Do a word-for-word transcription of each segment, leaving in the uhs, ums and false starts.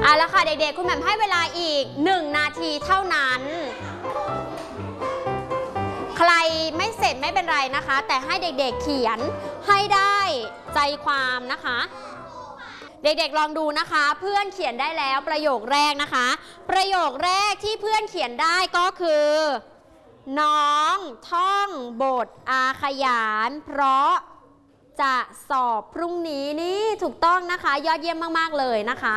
เอาละค่ะเด็กๆคุณแหม่มให้เวลาอีกหนึ่งนาทีเท่านั้นใครไม่เสร็จไม่เป็นไรนะคะแต่ให้เด็กๆเขียนให้ได้ใจความนะคะเด็กๆลองดูนะคะเพื่อนเขียนได้แล้วประโยคแรกนะคะประโยคแรกที่เพื่อนเขียนได้ก็คือน้องท่องบทอาขยานเพราะจะสอบพรุ่งนี้นี่ถูกต้องนะคะยอดเยี่ยมมากๆเลยนะคะ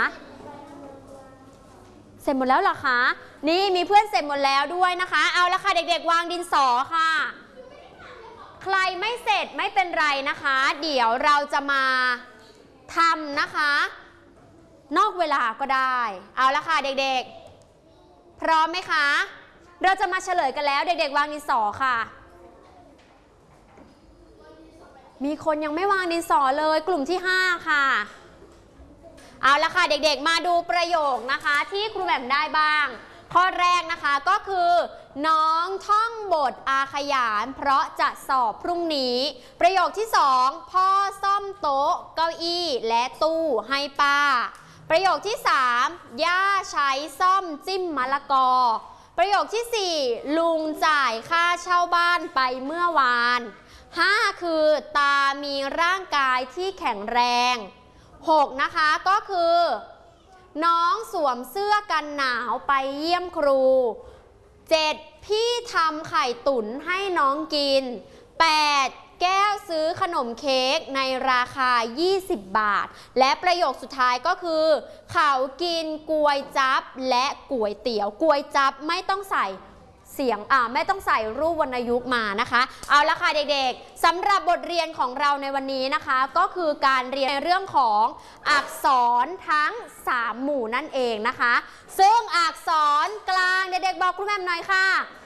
เสร็จหมดแล้วเหรอคะนี่มีเพื่อนเสร็จหมดแล้วด้วยนะคะเอาละค่ะเด็กๆวางดินสอค่ะใครไม่เสร็จไม่เป็นไรนะคะเดี๋ยวเราจะมาทำนะคะนอกเวลาก็ได้เอาละค่ะเด็กๆพร้อมไหมคะเราจะมาเฉลยกันแล้วเด็กๆวางดินสอค่ะมีคนยังไม่วางดินสอเลยกลุ่มที่ห้าค่ะเอาละค่ะเด็กๆมาดูประโยคนะคะที่ครูแหม่มได้บ้างข้อแรกนะคะก็คือน้องท่องบทอาขยานเพราะจะสอบพรุ่งนี้ประโยคที่สองพ่อซ่อมโต๊ะเก้าอี้และตู้ให้ป้าประโยคที่สามย่าใช้ซ่อมจิ้มมะละกอประโยคที่สี่ลุงจ่ายค่าเช่าบ้านไปเมื่อวานห้าคือตามีร่างกายที่แข็งแรงหกนะคะก็คือน้องสวมเสื้อกันหนาวไปเยี่ยมครูเจ็ดพี่ทำไข่ตุ๋นให้น้องกินแปดแก้วซื้อขนมเค้กในราคายี่สิบบาทและประโยคสุดท้ายก็คือเขากินกวยจั๊บและก๋วยเตี๋ยวกวยจั๊บไม่ต้องใส่เสียงอ่าไม่ต้องใส่รูปวรรณยุกต์มานะคะเอาละค่ะเด็กๆสำหรับบทเรียนของเราในวันนี้นะคะก็คือการเรียนในเรื่องของอักษรทั้งสามหมู่นั่นเองนะคะซึ่งอักษรกลางเด็กๆบอกครูแหม่มหน่อยค่ะ